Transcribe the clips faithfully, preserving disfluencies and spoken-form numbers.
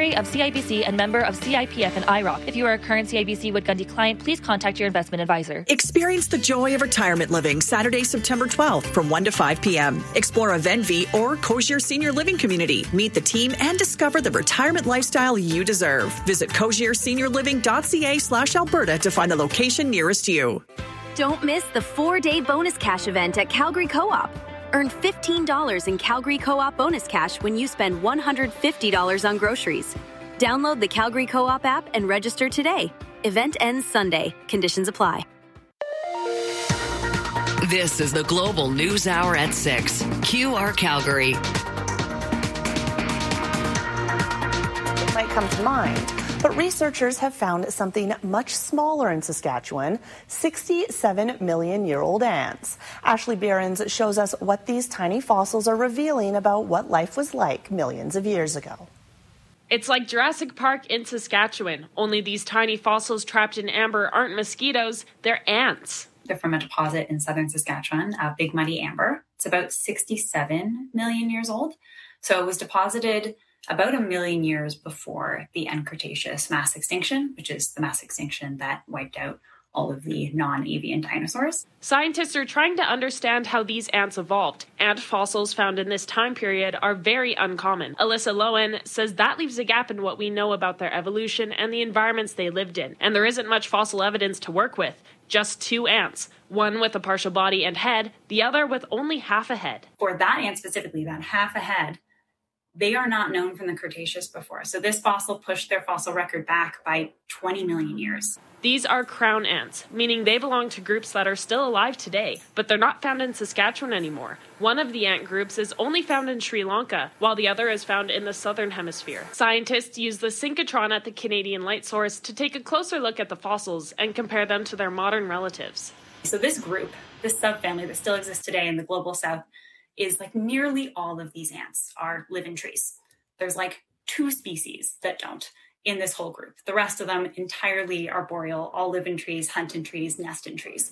subsidiary of C I B C and member of C I P F and I R O C. If you are a current C I B C Wood Gundy client, please contact your investment advisor. Experience the joy of retirement living Saturday, September twelfth from one to five p.m. Explore a Venvi or Cozier Senior Living Community. Meet the team and discover the retirement lifestyle you deserve. Visit cozier senior living dot c a slash Alberta to find the location nearest you. Don't miss the four-day bonus cash event at Calgary Co-op. Earn fifteen dollars in Calgary Co-op bonus cash when you spend one hundred fifty dollars on groceries. Download the Calgary Co-op app and register today. Event ends Sunday. Conditions apply. This is the Global News Hour at six. Q R Calgary. It might come to mind. But researchers have found something much smaller in Saskatchewan, sixty-seven million year old ants. Ashley Behrens shows us what these tiny fossils are revealing about what life was like millions of years ago. It's like Jurassic Park in Saskatchewan, only these tiny fossils trapped in amber aren't mosquitoes, they're ants. They're from a deposit in southern Saskatchewan, uh, Big Muddy Amber. It's about sixty-seven million years old. So it was deposited about a million years before the end Cretaceous mass extinction, which is the mass extinction that wiped out all of the non-avian dinosaurs. Scientists are trying to understand how these ants evolved. Ant fossils found in this time period are very uncommon. Alyssa Lowen says that leaves a gap in what we know about their evolution and the environments they lived in. And there isn't much fossil evidence to work with. Just two ants, one with a partial body and head, the other with only half a head. For that ant specifically, that half a head, they are not known from the Cretaceous before. So this fossil pushed their fossil record back by twenty million years. These are crown ants, meaning they belong to groups that are still alive today, but they're not found in Saskatchewan anymore. One of the ant groups is only found in Sri Lanka, while the other is found in the southern hemisphere. Scientists use the synchrotron at the Canadian Light Source to take a closer look at the fossils and compare them to their modern relatives. So this group, this subfamily that still exists today in the global south, is like nearly all of these ants are live in trees. There's like two species that don't in this whole group. The rest of them entirely arboreal, all live in trees, hunt in trees, nest in trees.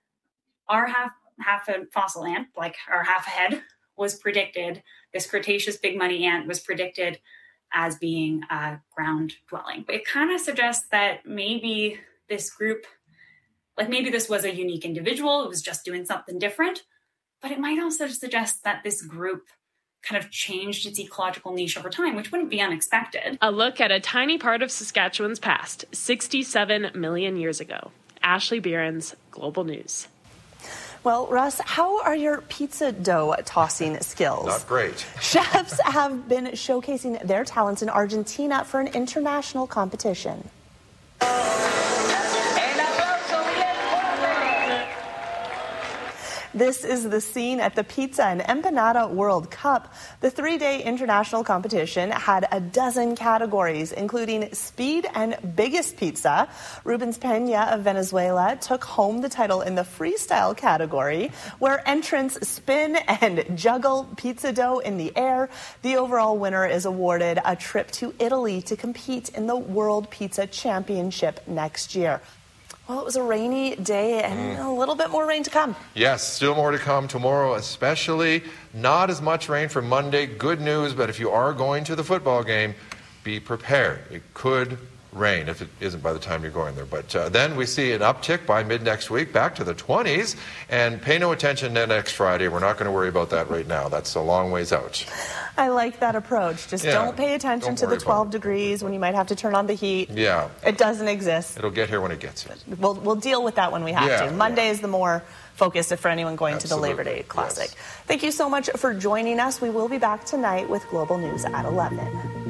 Our half half a fossil ant, like our half a head, was predicted, this Cretaceous big muddy ant was predicted as being a ground dwelling. It kind of suggests that maybe this group, like maybe this was a unique individual, it was just doing something different, but it might also suggest that this group kind of changed its ecological niche over time, which wouldn't be unexpected. A look at a tiny part of Saskatchewan's past, sixty-seven million years ago. Ashley Behrens, Global News. Well, Russ, how are your pizza dough tossing skills? Not great. Chefs have been showcasing their talents in Argentina for an international competition. This is the scene at the Pizza and Empanada World Cup. The three-day international competition had a dozen categories, including speed and biggest pizza. Rubens Pena of Venezuela took home the title in the freestyle category, where entrants spin and juggle pizza dough in the air. The overall winner is awarded a trip to Italy to compete in the World Pizza Championship next year. Well, it was a rainy day and mm. a little bit more rain to come. Yes, still more to come tomorrow, especially. Not as much rain for Monday. Good news, but if you are going to the football game, be prepared. It could rain if it isn't by the time you're going there. But uh, then we see an uptick by mid-next week, back to the twenties. And pay no attention to next Friday. We're not going to worry about that right now. That's a long ways out. I like that approach. Just yeah, don't pay attention don't to the twelve degrees when you might have to turn on the heat. Yeah. It doesn't exist. It'll get here when it gets here. We'll, we'll deal with that when we have yeah, to. Monday yeah. is the more focused for anyone going Absolutely. to the Labor Day Classic. Yes. Thank you so much for joining us. We will be back tonight with Global News at eleven.